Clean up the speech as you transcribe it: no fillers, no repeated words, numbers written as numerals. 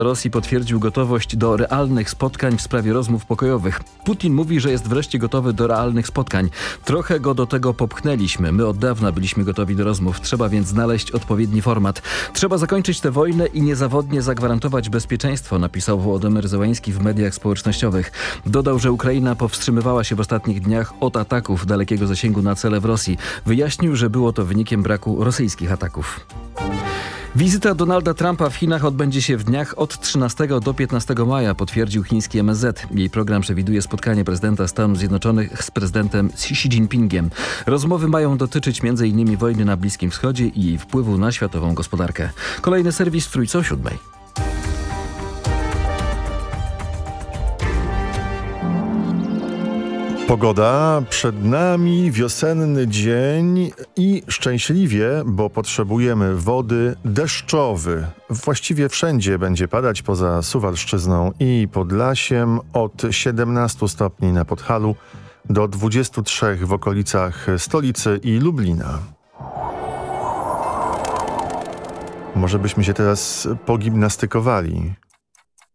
Rosji potwierdził gotowość do realnych spotkań w sprawie rozmów pokojowych. Putin mówi, że jest wreszcie gotowy do realnych spotkań. Trochę go do tego popchnęliśmy. My od dawna byliśmy gotowi do rozmów. Trzeba więc znaleźć odpowiedni format. Trzeba zakończyć tę wojnę i niezawodnie zagwarantować bezpieczeństwo, napisał Wołodymyr Zełański w mediach społecznościowych. Dodał, że Ukraina powstrzymywała się w ostatnich dniach od ataków dalekiego zasięgu na cele w Rosji. Wyjaśnił, że było to wynikiem braku rosyjskich ataków. Wizyta Donalda Trumpa w Chinach odbędzie się w dniach od 13 do 15 maja, potwierdził chiński MSZ. Jej program przewiduje spotkanie prezydenta Stanów Zjednoczonych z prezydentem Xi Jinpingiem. Rozmowy mają dotyczyć m.in. wojny na Bliskim Wschodzie i jej wpływu na światową gospodarkę. Kolejny serwis w Trójce o 7:00. Pogoda, przed nami wiosenny dzień i szczęśliwie, bo potrzebujemy wody, deszczowy. Właściwie wszędzie będzie padać poza Suwalszczyzną i Podlasiem, od 17 stopni na Podhalu do 23 w okolicach stolicy i Lublina. Może byśmy się teraz pogimnastykowali.